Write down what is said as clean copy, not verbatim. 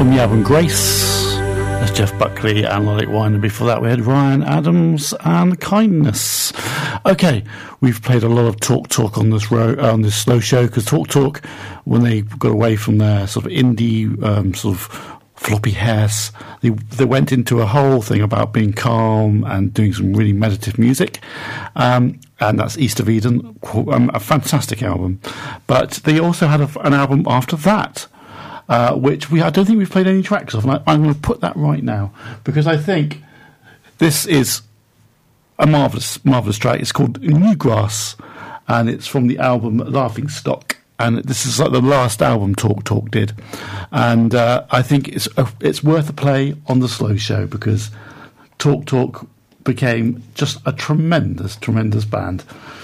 from the album Grace. That's Jeff Buckley and Logic Wine, and before that we had Ryan Adams and Kindness. Okay, we've played a lot of Talk on this slow show, because Talk, when they got away from their sort of indie sort of floppy hairs, they went into a whole thing about being calm and doing some really meditative music, and that's East of Eden, a fantastic album. But they also had an album after that, which I don't think we've played any tracks of, and I'm going to put that right now, because I think this is a marvellous track. It's called New Grass, and it's from the album Laughing Stock, and this is like the last album Talk did, and I think it's worth a play on the slow show, because Talk became just a tremendous band.